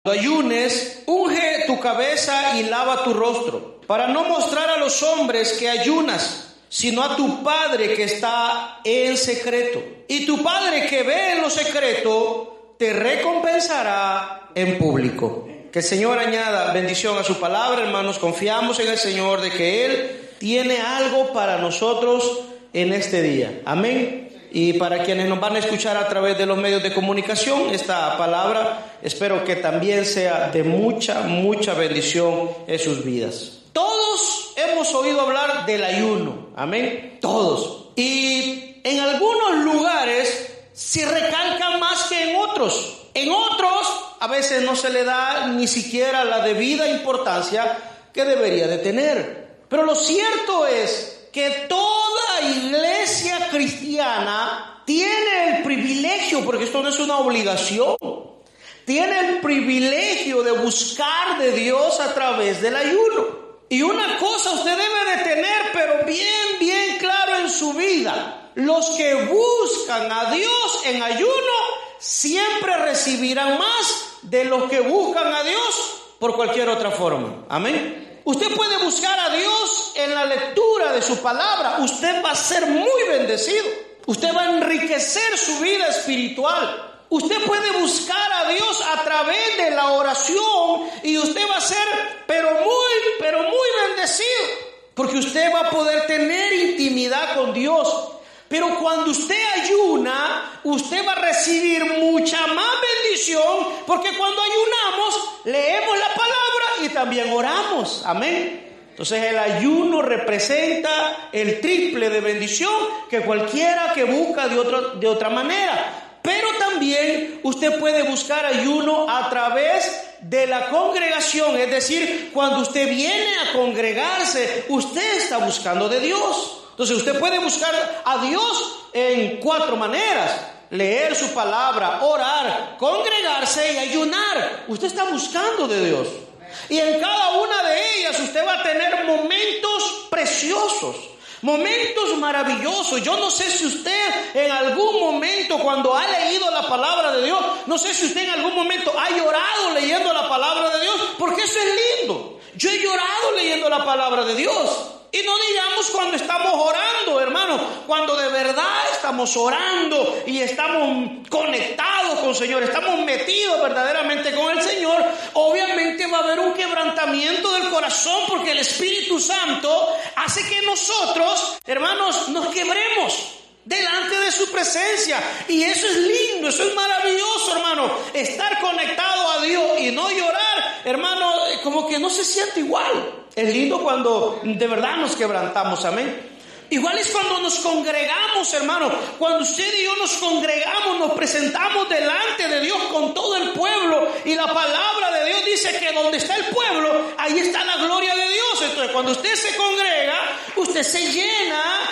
ayunes, unge tu cabeza y lava tu rostro, para no mostrar a los hombres que ayunas, sino a tu Padre que está en secreto. Y tu Padre que ve en lo secreto, te recompensará en público. Que el Señor añada bendición a su palabra, hermanos. Confiamos en el Señor de que Él tiene algo para nosotros en este día. Amén. Y para quienes nos van a escuchar a través de los medios de comunicación, esta palabra espero que también sea de mucha bendición en sus vidas. Todos hemos oído hablar del ayuno, amén, todos. Y en algunos lugares se recalca más que en otros. En otros a veces no se le da ni siquiera la debida importancia que debería de tener. Pero lo cierto es que toda iglesia cristiana tiene el privilegio, porque esto no es una obligación, tiene el privilegio de buscar de Dios a través del ayuno. Y una cosa usted debe de tener, pero bien claro en su vida: los que buscan a Dios en ayuno siempre recibirán más de los que buscan a Dios por cualquier otra forma. Amén. Usted puede buscar a Dios en la lectura de su palabra. Usted va a ser muy bendecido. Usted va a enriquecer su vida espiritual. Usted puede buscar a Dios a través de la oración y usted va a ser pero muy bendecido, porque usted va a poder tener intimidad con Dios. Pero cuando usted ayuna, usted va a recibir mucha más bendición, porque cuando ayunamos, leemos la palabra y también oramos. Amén. Entonces el ayuno representa el triple de bendición que cualquiera que busca de otra manera. Pero también usted puede buscar ayuno a través de la congregación. Es decir, cuando usted viene a congregarse, usted está buscando de Dios. Entonces usted puede buscar a Dios en 4 maneras: leer su palabra, orar, congregarse y ayunar. Usted está buscando de Dios. Y en cada una de ellas usted va a tener momentos preciosos, momentos maravillosos. Yo no sé si usted en algún momento, cuando ha leído la palabra de Dios, no sé si usted en algún momento ha llorado leyendo la palabra de Dios, porque eso es lindo. Yo he llorado leyendo la palabra de Dios. Y no digamos cuando estamos orando, hermano, cuando de verdad estamos orando y estamos conectados con el Señor, estamos metidos verdaderamente con el Señor, obviamente va a haber un quebrantamiento del corazón, porque el Espíritu Santo hace que nosotros, hermanos, nos quebremos delante de su presencia. Y eso es lindo, eso es maravilloso, hermano. Estar conectado a Dios y no llorar, hermano, como que no se siente igual. Es lindo cuando de verdad nos quebrantamos, amén. Igual es cuando nos congregamos, hermano. Cuando usted y yo nos congregamos, nos presentamos delante de Dios con todo el pueblo. Y la palabra de Dios dice que donde está el pueblo, ahí está la gloria de Dios. Entonces cuando usted se congrega, usted se llena,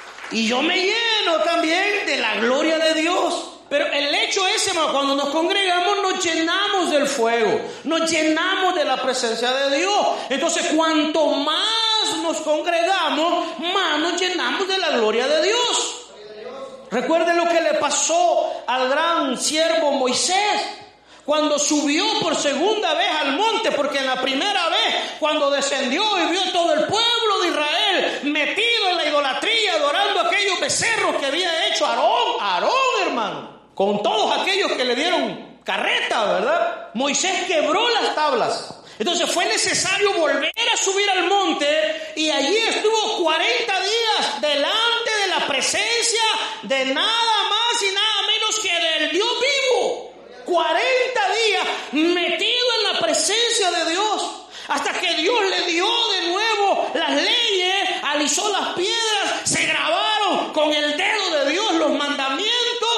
y yo me lleno también de la gloria de Dios. Pero el hecho es, hermano, cuando nos congregamos nos llenamos del fuego, nos llenamos de la presencia de Dios. Entonces cuanto más nos congregamos, más nos llenamos de la gloria de Dios. Recuerden lo que le pasó al gran siervo Moisés cuando subió por segunda vez al monte, porque en la primera vez, cuando descendió y vio todo el pueblo de Israel metido en la idolatría, adorando aquellos becerros que había hecho Aarón, hermano, con todos aquellos que le dieron carreta, ¿verdad? Moisés quebró las tablas. Entonces fue necesario volver a subir al monte, y allí estuvo 40 días delante de la presencia de nada más y nada menos que del Dios vivo. 40 días metido en la presencia de Dios, hasta que Dios le dio de nuevo las leyes, alisó las piedras, se grabaron con el dedo de Dios los mandamientos.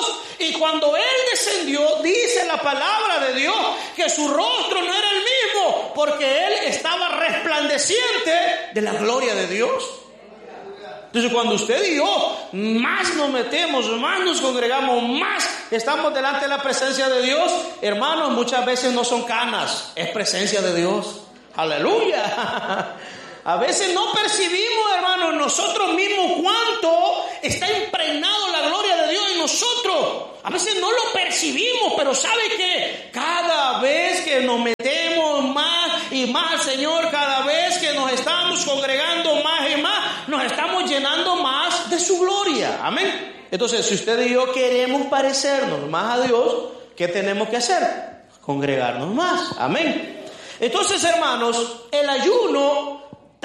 Y cuando Él descendió, dice la palabra de Dios que su rostro no era el mismo, porque Él estaba resplandeciente de la gloria de Dios. Entonces cuando usted y yo más nos metemos, más nos congregamos, más estamos delante de la presencia de Dios, hermanos, muchas veces no son canas, es presencia de Dios. Aleluya. A veces no percibimos, hermanos, nosotros mismos cuánto está impregnado la gloria de Dios en nosotros. A veces no lo percibimos, pero ¿sabe qué? Cada vez que nos metemos más y más al Señor, cada vez que nos estamos congregando más y más, nos estamos llenando más de su gloria. Amén. Entonces, si usted y yo queremos parecernos más a Dios, ¿qué tenemos que hacer? Congregarnos más. Amén. Entonces, hermanos, el ayuno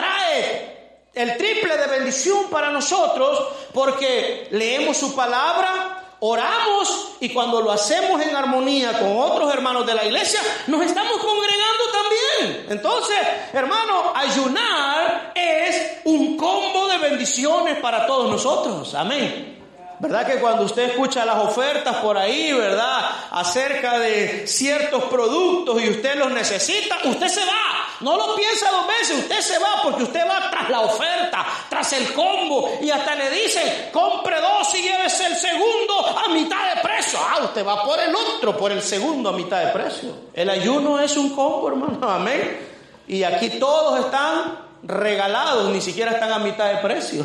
trae el triple de bendición para nosotros, porque leemos su palabra, oramos, y cuando lo hacemos en armonía con otros hermanos de la iglesia, nos estamos congregando también. Entonces, hermano, ayunar es un combo de bendiciones para todos nosotros. Amén. ¿Verdad que cuando usted escucha las ofertas por ahí, verdad, acerca de ciertos productos y usted los necesita, usted se va? No lo piensa dos veces, usted se va porque usted va tras la oferta, tras el combo, y hasta le dicen, compre 2 y llévese el segundo a mitad de precio. Usted va por el otro, por el segundo a mitad de precio. El ayuno es un combo, hermano, amén. Y aquí todos están regalados, ni siquiera están a mitad de precio.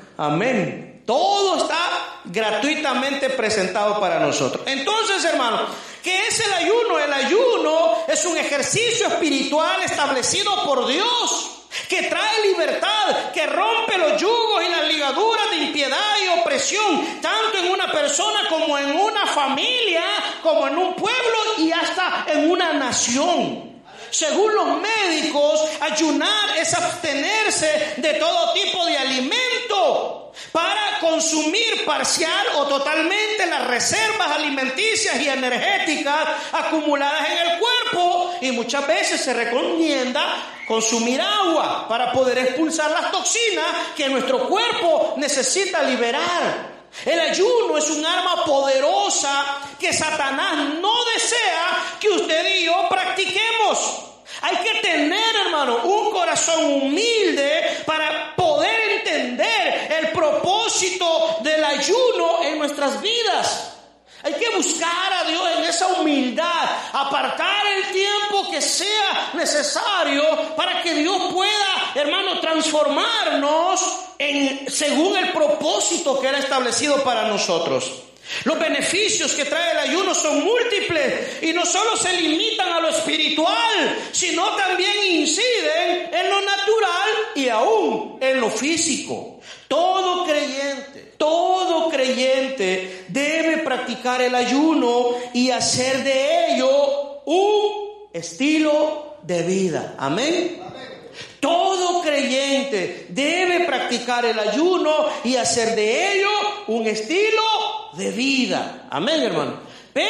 Amén. Todo está gratuitamente presentado para nosotros. Entonces, hermano, ¿qué es el ayuno? El ayuno es un ejercicio espiritual establecido por Dios, que trae libertad, que rompe los yugos y las ligaduras de impiedad y opresión, tanto en una persona como en una familia, como en un pueblo y hasta en una nación. Según los médicos, ayunar es abstenerse de todo tipo de alimento para consumir parcial o totalmente las reservas alimenticias y energéticas acumuladas en el cuerpo, y muchas veces se recomienda consumir agua para poder expulsar las toxinas que nuestro cuerpo necesita liberar. El ayuno es un arma poderosa que Satanás no desea que usted y yo practiquemos. Hay que tener, hermano, un corazón humilde para poder entender el propósito del ayuno en nuestras vidas. Hay que buscar a Dios en esa humildad, apartar el tiempo que sea necesario para que Dios pueda, hermano, transformarnos según el propósito que Él ha establecido para nosotros. Los beneficios que trae el ayuno son múltiples y no solo se limitan a lo espiritual, sino también inciden en lo natural y aún en lo físico. Todo creyente debe practicar el ayuno y hacer de ello un estilo de vida. Amén. Todo creyente debe practicar el ayuno y hacer de ello un estilo de vida. Amén, hermano.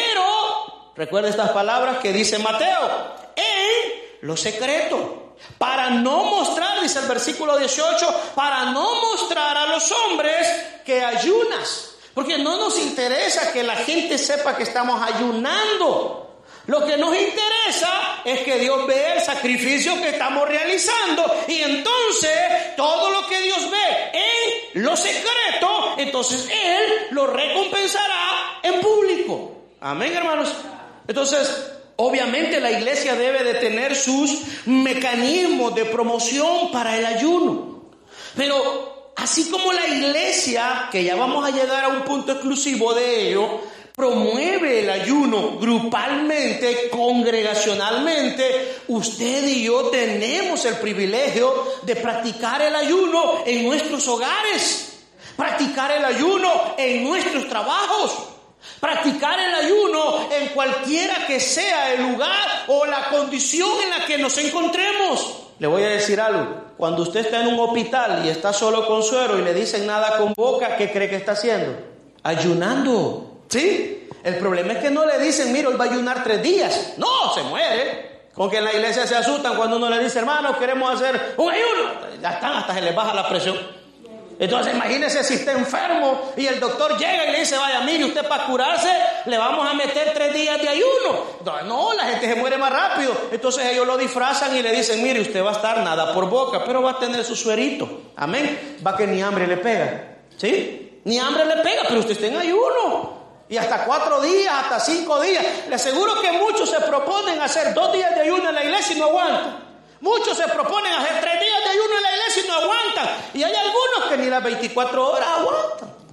Pero recuerda estas palabras que dice Mateo: en lo secreto, para no mostrar, dice el versículo 18, para no mostrar a los hombres que ayunas, porque no nos interesa que la gente sepa que estamos ayunando. Lo que nos interesa es que Dios vea el sacrificio que estamos realizando, y entonces todo lo que Dios ve en lo secreto, entonces Él lo recompensará en público. Amén, hermanos. Entonces, obviamente la iglesia debe de tener sus mecanismos de promoción para el ayuno, pero así como la iglesia, que ya vamos a llegar a un punto exclusivo de ello, promueve el ayuno grupalmente, congregacionalmente, usted y yo tenemos el privilegio de practicar el ayuno en nuestros hogares, practicar el ayuno en nuestros trabajos, practicar el ayuno en cualquiera que sea el lugar o la condición en la que nos encontremos. Le voy a decir algo: cuando usted está en un hospital y está solo con suero y le dicen nada con boca, ¿qué cree que está haciendo? Ayunando. ¿Sí? El problema es que no le dicen, mira, hoy va a ayunar 3 días. No, se muere. Con que en la iglesia se asustan cuando uno le dice, hermano, queremos hacer un ayuno. Ya están, hasta se les baja la presión. Entonces imagínese si está enfermo y el doctor llega y le dice, vaya, mire, usted para curarse le vamos a meter 3 días de ayuno. No, la gente se muere más rápido. Entonces ellos lo disfrazan y le dicen, mire, usted va a estar nada por boca, pero va a tener su suerito. Amén. Va que ni hambre le pega. ¿Sí? Ni hambre le pega, pero usted está en ayuno. Y hasta 4 días, hasta 5 días. Le aseguro que muchos se proponen hacer 2 días de ayuno en la iglesia y no aguantan. Muchos se proponen hacer 3 días de ayuno en la iglesia y no aguantan. Y hay algunos que ni las 24 horas aguantan.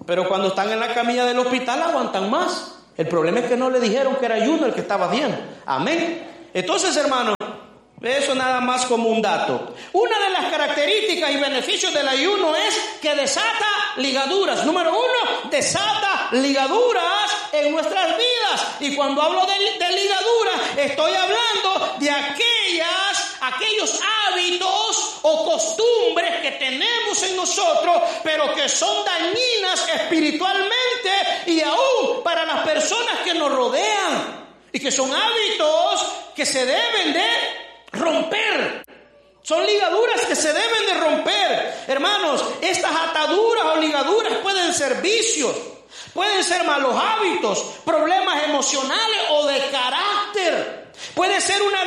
pero cuando están en la camilla del hospital aguantan más. El problema es que no le dijeron que era ayuno el que estaba haciendo. Amén. Entonces, hermano, eso nada más como un dato. Una de las características y beneficios del ayuno es que desata ligaduras. Número 1, desata ligaduras en nuestras vidas. Y cuando hablo de ligaduras, estoy hablando de aquellos hábitos o costumbres que tenemos en nosotros, pero que son dañinas espiritualmente y aún para las personas que nos rodean. Y que son hábitos que se deben de romper. Son ligaduras que se deben de romper. Hermanos, estas ataduras o ligaduras pueden ser vicios, pueden ser malos hábitos, problemas emocionales o de carácter. Puede ser una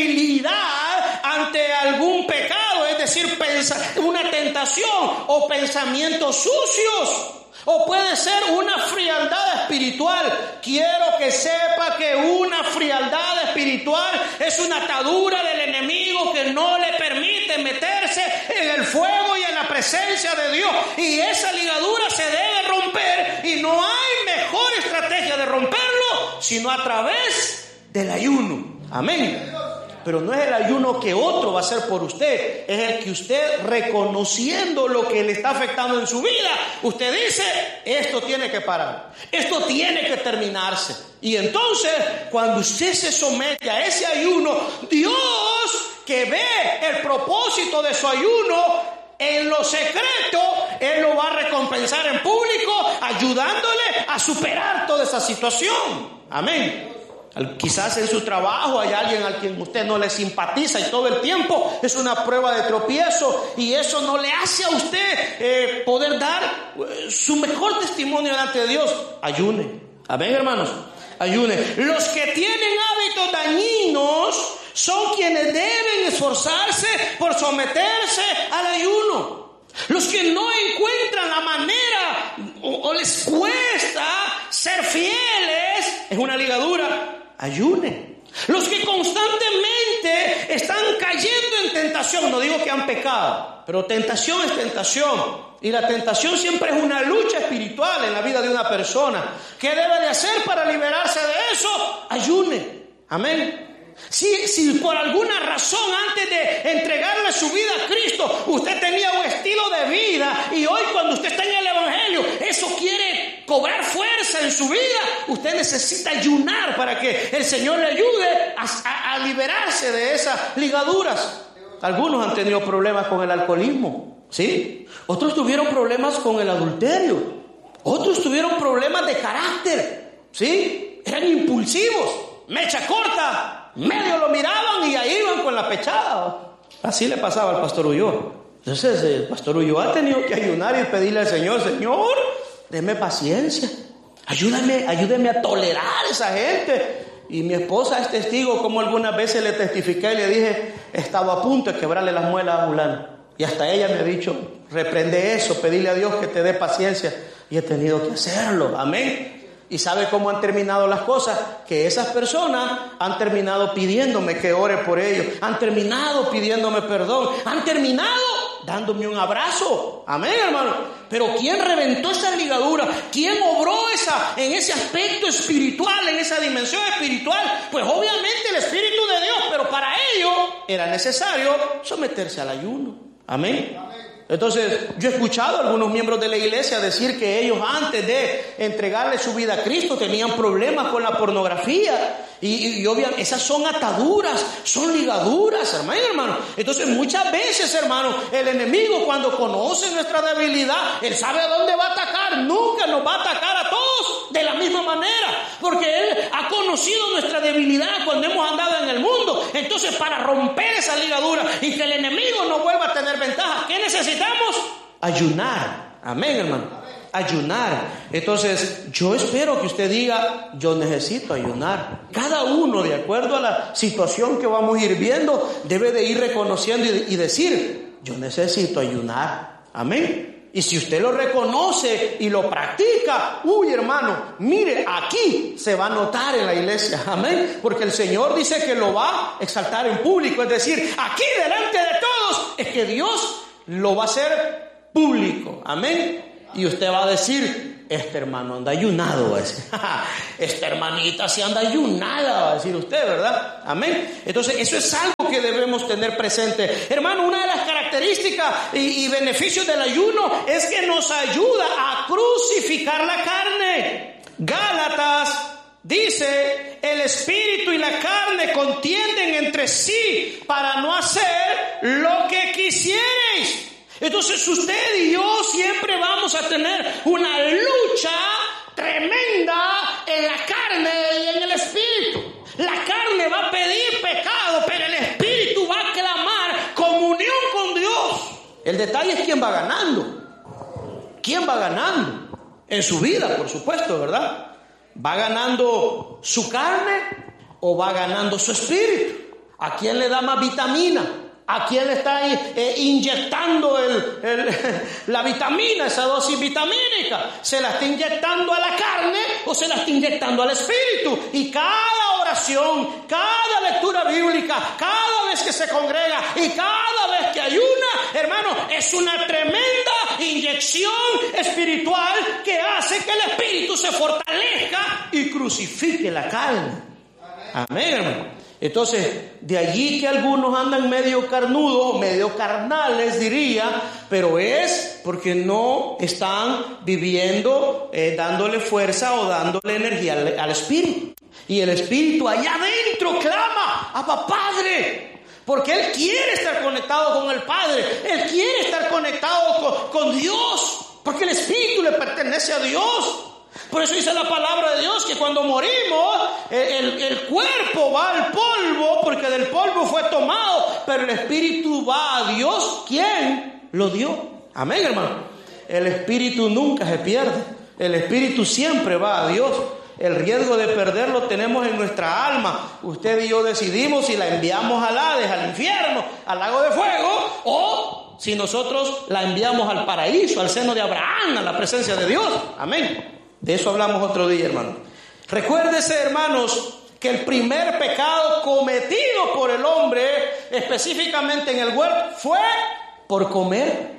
debilidad ante algún pecado, es decir, una tentación o pensamientos sucios. O puede ser una frialdad espiritual. Quiero que sepa que una frialdad espiritual es una atadura del enemigo que no le permite meterse en el fuego y en la presencia de Dios. Y esa ligadura se debe romper, y no hay mejor estrategia de romperlo sino a través del ayuno. Amén. Pero no es el ayuno que otro va a hacer por usted, es el que usted, reconociendo lo que le está afectando en su vida, usted dice, esto tiene que parar, esto tiene que terminarse. Y entonces, cuando usted se somete a ese ayuno, Dios, que ve el propósito de su ayuno en lo secreto, Él lo va a recompensar en público, ayudándole a superar toda esa situación. Amén. Quizás en su trabajo hay alguien al quien usted no le simpatiza y todo el tiempo es una prueba de tropiezo, y eso no le hace a usted poder dar su mejor testimonio delante de Dios. Ayune. Amén, hermanos. Ayune. Los que tienen hábitos dañinos son quienes deben esforzarse por someterse al ayuno. Los que no encuentran la manera o les cuesta ser fieles, es una ligadura. Ayune. Los que constantemente están cayendo en tentación, no digo que han pecado, pero tentación es tentación, y la tentación siempre es una lucha espiritual en la vida de una persona. ¿Qué debe de hacer para liberarse de eso? Ayune. Amén. Si por alguna razón antes de entregarle su vida a Cristo usted tenía un estilo de vida, y hoy cuando usted está en el Evangelio eso quiere cobrar fuerza en su vida, usted necesita ayunar para que el Señor le ayude a liberarse de esas ligaduras. Algunos han tenido problemas con el alcoholismo, ¿sí? Otros tuvieron problemas con el adulterio, otros tuvieron problemas de carácter, ¿sí? Eran impulsivos, mecha corta, medio lo miraban y ahí iban con la pechada. Así le pasaba al pastor Ulloa. Entonces el pastor Ulloa ha tenido que ayunar y pedirle al Señor, Señor, deme paciencia, ayúdeme a tolerar a esa gente. Y mi esposa es testigo como algunas veces le testifiqué y le dije, estaba a punto de quebrarle las muelas a fulano, y hasta ella me ha dicho, reprende eso, pedirle a Dios que te dé paciencia, y he tenido que hacerlo. Amén. ¿Y sabe cómo han terminado las cosas? Que esas personas han terminado pidiéndome que ore por ellos, han terminado pidiéndome perdón, han terminado dándome un abrazo. Amén, hermano. Pero ¿quién reventó esa ligadura? ¿Quién obró en ese aspecto espiritual, en esa dimensión espiritual? Pues obviamente el Espíritu de Dios, pero para ello era necesario someterse al ayuno. Amén. Entonces, yo he escuchado a algunos miembros de la iglesia decir que ellos antes de entregarle su vida a Cristo tenían problemas con la pornografía. Y obviamente esas son ataduras, son ligaduras, hermano. Entonces muchas veces, hermano, el enemigo cuando conoce nuestra debilidad, él sabe a dónde va a atacar. Nunca nos va a atacar a todos de la misma manera, porque él ha conocido nuestra debilidad cuando hemos andado en el mundo. Entonces, para romper esa ligadura y que el enemigo no vuelva a tener ventaja, ¿qué necesitamos? Ayunar. Amén, hermano. Ayunar. Entonces yo espero que usted diga, yo necesito ayunar. Cada uno, de acuerdo a la situación que vamos a ir viendo, debe de ir reconociendo y decir, yo necesito ayunar. Amén. Y si usted lo reconoce y lo practica, hermano, mire, aquí se va a notar en la iglesia. Amén. Porque el Señor dice que lo va a exaltar en público. Es decir, aquí delante de todos, es que Dios lo va a hacer público. Amén. Y usted va a decir, este hermano anda ayunado, va a decir. Esta hermanita sí anda ayunada, va a decir usted, ¿verdad? Amén. Entonces eso es algo que debemos tener presente. Hermano, una de las características y beneficios del ayuno es que nos ayuda a crucificar la carne. Gálatas dice: el espíritu y la carne contienden entre sí para no hacer lo que quisierais. Entonces usted y yo siempre vamos a tener una lucha tremenda en la carne y en el espíritu. La carne va a pedir pecado, pero el espíritu va a clamar comunión con Dios. El detalle es quién va ganando. ¿Quién va ganando? En su vida, por supuesto, ¿verdad? ¿Va ganando su carne o va ganando su espíritu? ¿A quién le da más vitamina? ¿A quién le está inyectando la vitamina, esa dosis vitamínica? ¿Se la está inyectando a la carne o se la está inyectando al espíritu? Y cada oración, cada lectura bíblica, cada vez que se congrega y cada vez que ayuna, hermano, es una tremenda inyección espiritual que hace que el espíritu se fortalezca y crucifique la carne. Amén, hermano. Entonces, de allí que algunos andan medio carnudos, medio carnales, diría, pero es porque no están viviendo, dándole fuerza o dándole energía al espíritu. Y el espíritu allá adentro clama: Abba, Padre. Porque él quiere estar conectado con el Padre, él quiere estar conectado con Dios, porque el espíritu le pertenece a Dios. Por eso dice la palabra de Dios que cuando morimos, el cuerpo va al polvo, porque del polvo fue tomado, pero el espíritu va a Dios, ¿quién lo dio? Amén, hermano. El espíritu nunca se pierde, el espíritu siempre va a Dios. El riesgo de perderlo tenemos en nuestra alma. Usted y yo decidimos si la enviamos al Hades, al infierno, al lago de fuego, o si nosotros la enviamos al paraíso, al seno de Abraham, a la presencia de Dios. Amén. De eso hablamos otro día, hermano. Recuérdese, hermanos, que el primer pecado cometido por el hombre, específicamente en el huerto, fue por comer,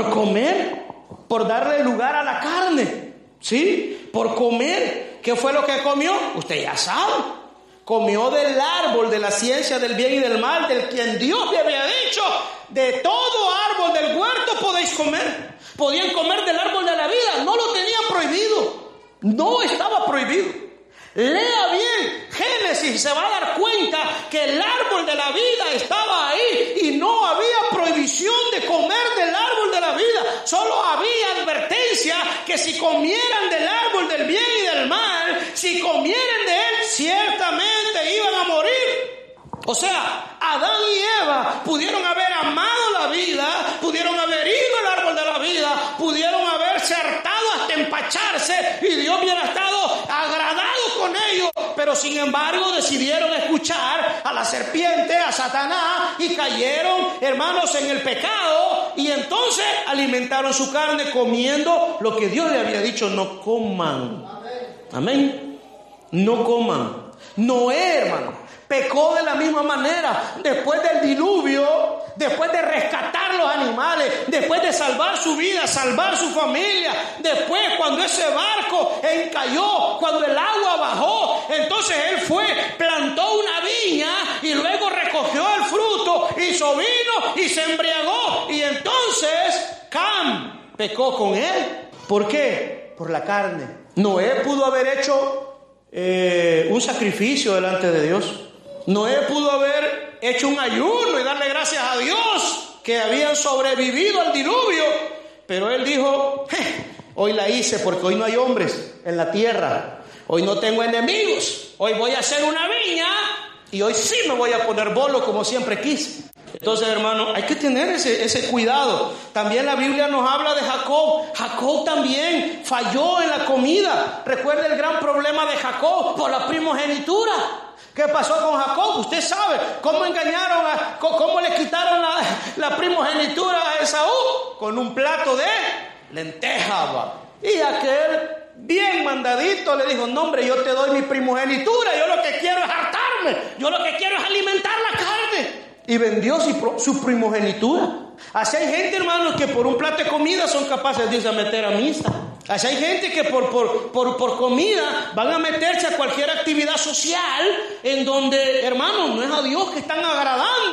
por darle lugar a la carne, ¿sí? Por comer. ¿Qué fue lo que comió? Usted ya sabe. Comió del árbol de la ciencia del bien y del mal, del quien Dios le había dicho: de todo árbol del huerto podéis comer. Podían comer del árbol de la vida, no lo tenían prohibido. No estaba prohibido. Lea bien Génesis, se va a dar cuenta que el árbol de la vida estaba ahí y no había prohibición de comer del árbol de la vida. Solo había advertencia que si comieran del árbol del bien y del mal, si comieran de él, ciertamente iban a morir. O sea, Adán y Eva pudieron haber amado la vida, pudieron haber ido al árbol de la vida, pudieron haberse hartado hasta empacharse y Dios hubiera estado agradado con ellos, pero sin embargo decidieron escuchar a la serpiente, a Satanás, y cayeron, hermanos, en el pecado, y entonces alimentaron su carne comiendo lo que Dios le había dicho: no coman. Amén. No coman. Noé, hermano, pecó de la misma manera. Después del diluvio, después de rescatar los animales, después de salvar su vida, salvar su familia, después cuando ese barco encalló, cuando el agua bajó, entonces él fue, plantó una viña y luego recogió el fruto, hizo vino y se embriagó, y entonces Cam pecó con él. ¿Por qué? Por la carne. Noé pudo haber hecho un sacrificio delante de Dios. Noé pudo haber hecho un ayuno y darle gracias a Dios que habían sobrevivido al diluvio, pero él dijo: hoy la hice porque hoy no hay hombres en la tierra, hoy no tengo enemigos, hoy voy a hacer una viña y hoy sí me voy a poner bolo como siempre quise. Entonces, hermano, hay que tener ese cuidado. También la Biblia nos habla de Jacob. Jacob también falló en la comida. Recuerda el gran problema de Jacob por la primogenitura. ¿Qué pasó con Jacob? Usted sabe cómo engañaron, cómo le quitaron la primogenitura a Esaú. Con un plato de lentejas. Y aquel, bien mandadito, le dijo: no, hombre, yo te doy mi primogenitura. Yo lo que quiero es hartarme. Yo lo que quiero es alimentar la carne. Y vendió su primogenitura. Así hay gente, hermanos, que por un plato de comida son capaces de irse a meter a misa. Así hay gente que por comida van a meterse a cualquier actividad social en donde, hermanos, no es a Dios que están agradando.